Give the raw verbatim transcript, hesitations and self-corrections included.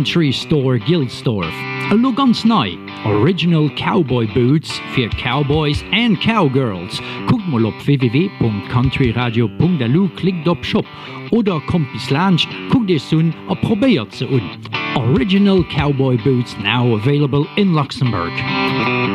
Country Store Gilsdorf. A lo ganz nei, Original Cowboy Boots für Cowboys and Cowgirls. Guckt mal op w w w punkt country radio punkt d l u, klickt op Shop oder kommt bis Lunch, guckt dir sun a probiert ze un. Original Cowboy Boots now available in Luxembourg.